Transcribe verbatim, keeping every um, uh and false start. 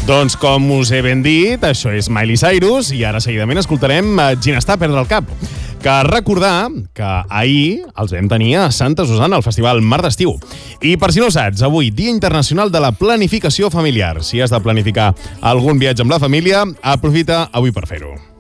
Doncs com us he ben dit, això és Miley Cyrus i ara seguidament escoltarem Ginestar perdre el cap. Que recordar que ahir els vam tenir a Santa Susanna, al Festival Mar d'Estiu. I per si no ho saps, avui, Dia Internacional de la Planificació Familiar. Si has de planificar algun viatge amb la família, aprofita avui per fer-ho.